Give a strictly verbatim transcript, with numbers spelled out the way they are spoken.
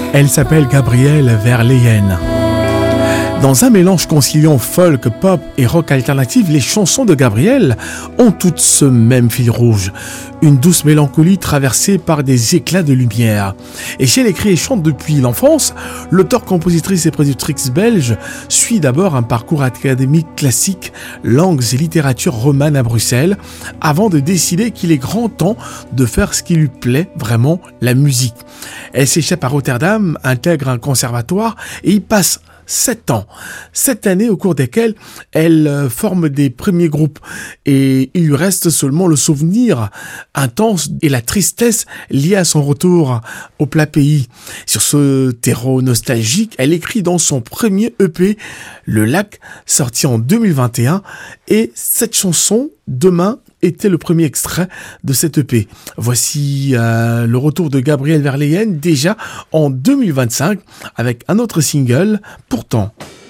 Elle s'appelle Gabrielle Verlaine. Dans un mélange conciliant folk, pop et rock alternatif, les chansons de Gabrielle ont toutes ce même fil rouge. Une douce mélancolie traversée par des éclats de lumière. Et si elle écrit et chante depuis l'enfance, l'auteure, compositrice et productrice belge suit d'abord un parcours académique classique, langues et littérature romane à Bruxelles, avant de décider qu'il est grand temps de faire ce qui lui plaît vraiment, la musique. Elle s'échappe à Rotterdam, intègre un conservatoire et y passe Sept ans. Sept années au cours desquelles elle forme des premiers groupes et il lui reste seulement le souvenir intense et la tristesse liée à son retour au plat pays. Sur ce terreau nostalgique, elle écrit dans son premier E P, Le Lac, sorti en deux mille vingt et un, et cette chanson, Demain, était le premier extrait de cette E P. Voici euh, le retour de Gabrielle Verlaine déjà en deux mille vingt-cinq avec un autre single, Pourtant.